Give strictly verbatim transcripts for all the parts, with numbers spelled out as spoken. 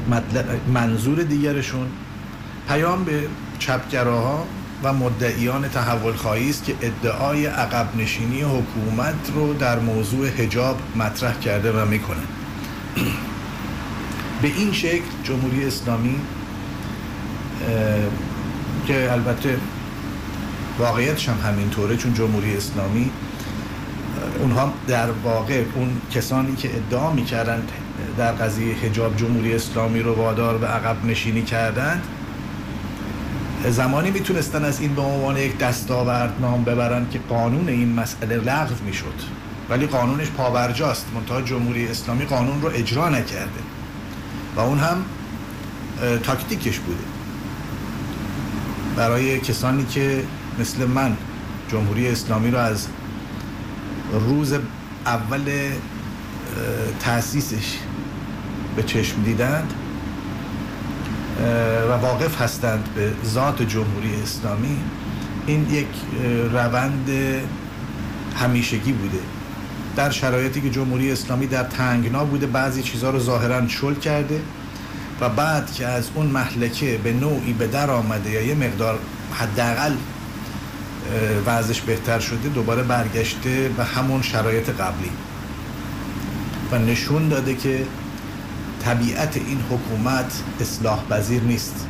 منظور دیگرشون پیام به چپگراها و مدعیان تحول خواهی است که ادعای عقب نشینی حکومت رو در موضوع حجاب مطرح کرده و میکنه. به این شکل جمهوری اسلامی که البته واقعیتش هم همینطوره، چون جمهوری اسلامی اونها در واقع اون کسانی که ادعا میکردند در قضیه حجاب جمهوری اسلامی رو وادار به عقب نشینی کردند، زمانی میتونستن از این به عنوان یک دستاورد نام ببرن که قانون این مسئله لغو میشد، ولی قانونش پابرجاست، منتها جمهوری اسلامی قانون رو اجرا نکرده و اون هم تاکتیکش بوده. برای کسانی که مثل من جمهوری اسلامی رو از روز اول تأسیسش به چشم دیدند و واقف هستند به ذات جمهوری اسلامی، این یک روند همیشگی بوده. در شرایطی که جمهوری اسلامی در تنگنا بوده بعضی چیزها رو ظاهراً شل کرده و بعد که از اون مهلکه به نوعی به در آمده یا یه مقدار حداقل وضعش بهتر شده، دوباره برگشته به همون شرایط قبلی و نشون داده که طبیعت این حکومت اصلاح پذیر نیست.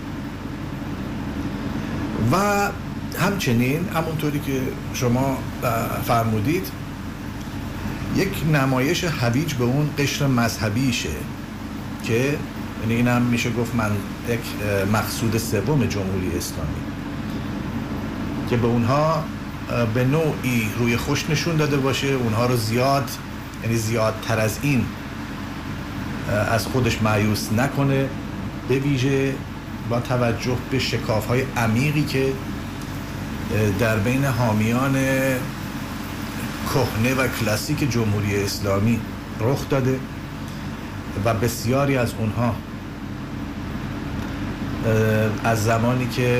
و همچنین همونطوری که شما فرمودید یک نمایش هویج به اون قشر مذهبیشه که یعنی این هم میشه گفت من یک مقصود سوم جمهوری اسلامی که به اونها به نوعی روی خوش نشون داده باشه، اونها رو زیاد یعنی زیادتر از این از خودش مایوس نکنه، به ویژه با توجه به شکاف‌های عمیقی که در بین حامیان کهنه و کلاسیک جمهوری اسلامی رخ داده و بسیاری از اونها از زمانی که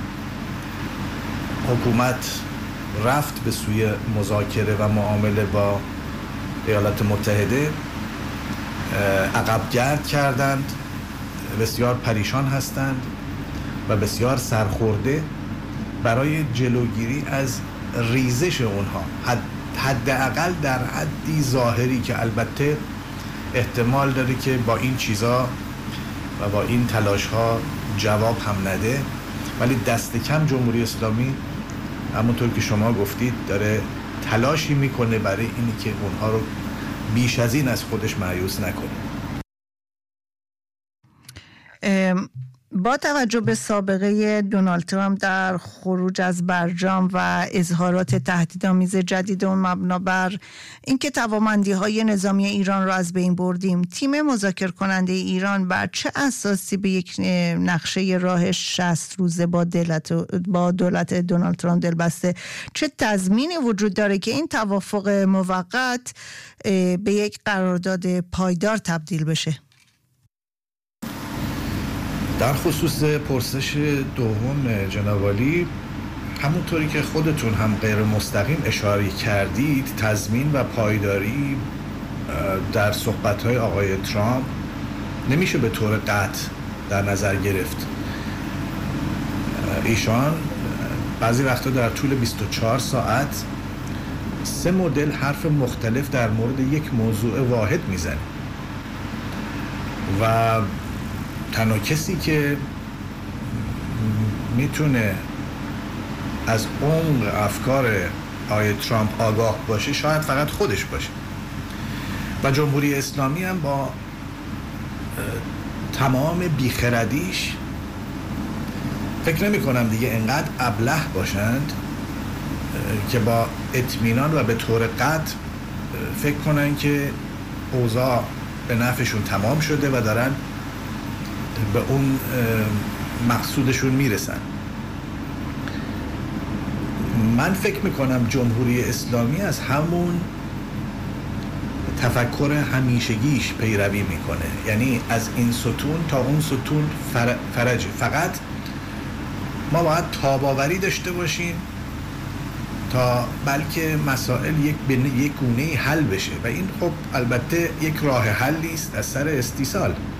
حکومت رفت به سوی مذاکره و معامله با ایالات متحده عقب گرد کردند، بسیار پریشان هستند و بسیار سرخورده برای جلوگیری از ریزش اونها، حداقل در حدی ظاهری که البته احتمال داره که با این چیزا و با این تلاش ها جواب هم نده، ولی دست کم جمهوری اسلامی همونطور که شما گفتید داره تلاشی میکنه برای اینی که اونها رو بیش از این از خودش مایوس نکنه. با توجه به سابقه دونالد ترامپ در خروج از برجام و اظهارات تهدیدآمیز جدید و مبنا بر اینکه توانمندی‌های نظامی ایران را از بین بردیم، تیم مذاکره کننده ایران بر چه اساسی به یک نقشه راه شصت روزه با دولت با دولت دونالد ترامپ دل بسته؟ چه تضمینی وجود داره که این توافق موقت به یک قرارداد پایدار تبدیل بشه؟ در خصوص پرسش دوم جناب عالی، همونطوری که خودتون هم غیر مستقیم اشاره کردید، تضمین و پایداری در صحبت‌های آقای ترامپ نمیشه به طور قطع در نظر گرفت. ایشان بعضی وقتا در طول بیست و چهار ساعت سه مدل حرف مختلف در مورد یک موضوع واحد میزنه و تنها کسی که میتونه از عمق افکار آقای ترامپ آگاه باشه شاید فقط خودش باشه و جمهوری اسلامی هم با تمام بیخردیش فکر نمی کنم دیگه انقدر ابله باشند که با اطمینان و به طور قطع فکر کنن که اوضاع به نفعشون تمام شده و دارن به اون مقصودشون میرسن. من فکر میکنم جمهوری اسلامی از همون تفکر همیشگیش پیروی میکنه، یعنی از این ستون تا اون ستون فرجه. فقط ما باید تاباوری داشته باشیم تا بلکه مسائل یک به یک گونه حل بشه و این خب البته یک راه حلی است از سر استیصال.